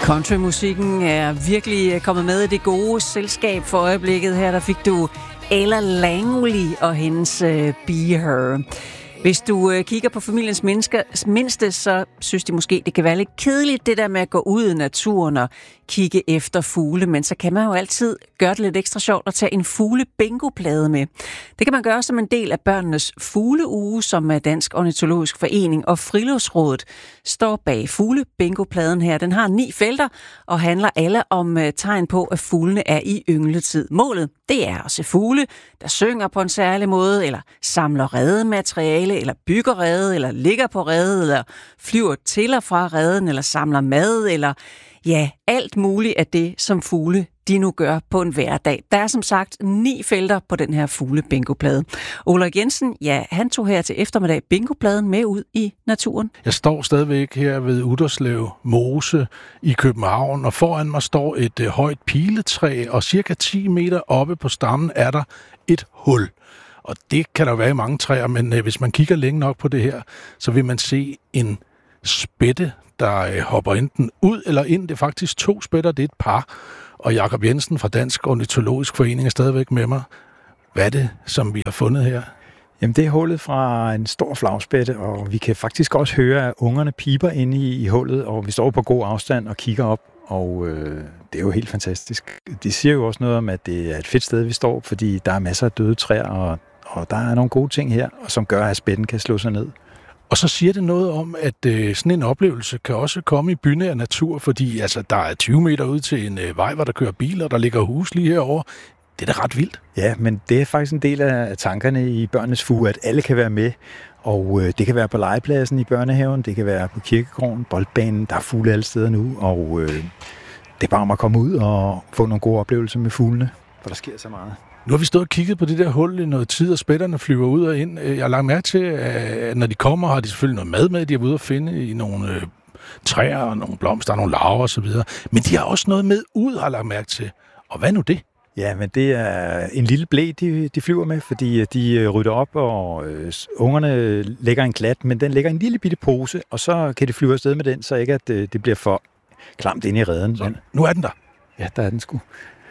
Countrymusikken er virkelig kommet med i det gode selskab for øjeblikket. Her der fik du Ella Langley og hendes Be Her. Hvis du kigger på familiens mindste, så synes de måske, det kan være lidt kedeligt, det der med at gå ud i naturen og kigge efter fugle, men så kan man jo altid gøre det lidt ekstra sjovt at tage en fugle-bingo-plade med. Det kan man gøre som en del af børnenes fugleuge, som er Dansk Ornitologisk Forening og Friluftsrådet står bag fugle-bingo-pladen her. Den har 9 felter og handler alle om tegn på, at fuglene er i yngletid. Målet, det er at se fugle, der synger på en særlig måde, eller samler redemateriale, eller bygger rede, eller ligger på rede, eller flyver til og fra reden, eller samler mad, eller ja, alt muligt af det, som fugle de nu gør på en hverdag. Der er som sagt 9 felter på den her fugle-bingo-plade. Ulrik Jensen, ja, han tog her til eftermiddag bingo-pladen med ud i naturen. Jeg står stadigvæk her ved Utterslev Mose i København, og foran mig står et højt piletræ, og cirka 10 meter oppe på stammen er der et hul. Og det kan der være i mange træer, men hvis man kigger længe nok på det her, så vil man se en spætte, der hopper enten ud eller ind. Det er faktisk 2 spætter, det er et par. Og Jakob Jensen fra Dansk Ornitologisk Forening er stadigvæk med mig. Hvad er det, som vi har fundet her? Jamen, det er hullet fra en stor flagspætte, og vi kan faktisk også høre, at ungerne piber inde i hullet, og vi står på god afstand og kigger op, og det er jo helt fantastisk. Det siger jo også noget om, at det er et fedt sted, vi står, fordi der er masser af døde træer, og der er nogle gode ting her, som gør, at spætten kan slå sig ned. Og så siger det noget om, at sådan en oplevelse kan også komme i bynær natur, fordi altså, der er 20 meter ud til en vej, hvor der kører biler, der ligger hus lige herovre. Det er da ret vildt. Ja, men det er faktisk en del af tankerne i børnenes fuge, at alle kan være med. Og det kan være på legepladsen i børnehaven, det kan være på kirkegården, boldbanen, der er fugle alle steder nu. Og det er bare om at komme ud og få nogle gode oplevelser med fuglene, for der sker så meget. Nu har vi stået og kigget på det der hul i noget tid, og spætterne flyver ud og ind. Jeg har lagt mærke til, at når de kommer, har de selvfølgelig noget mad med, de er ude at finde i nogle træer og nogle blomster, og nogle larver osv. Men de har også noget med ud, har jeg lagt mærke til. Og hvad nu det? Ja, men det er en lille blæ, de flyver med, fordi de rydder op, og ungerne lægger en klat, men den lægger en lille bitte pose, og så kan de flyve afsted med den, så ikke at det bliver for klamt ind i reden. Så, nu er den der. Ja, der er den sgu.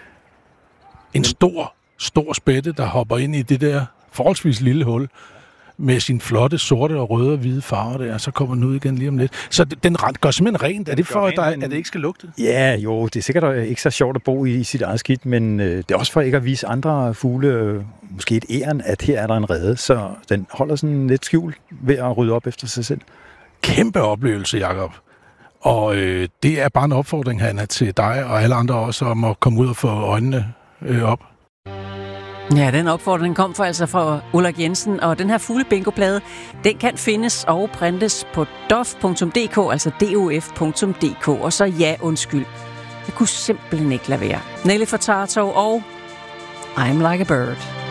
En stor spætte, der hopper ind i det der forholdsvis lille hul med sin flotte sorte og røde og hvide farver der, så kommer den ud igen lige om lidt. Så den gør simpelthen rent. Er det for, at det ikke skal lugte? Ja, jo, det er sikkert ikke så sjovt at bo i sit eget skidt, men det er også for ikke at vise andre fugle, måske et æren, at her er der en rede, så den holder sådan lidt skjult ved at rydde op efter sig selv. Kæmpe oplevelse, Jakob. Og det er bare en opfordring, Hanna, til dig og alle andre også, om at komme ud og få øjnene op. Ja, den opfordring kom fra Ulrik Jensen, og den her fuglebingo-plade, den kan findes og printes på dof.dk, altså dof.dk, og så ja, undskyld. Jeg kunne simpelthen ikke lade være. Nelly Furtado og I'm Like a Bird.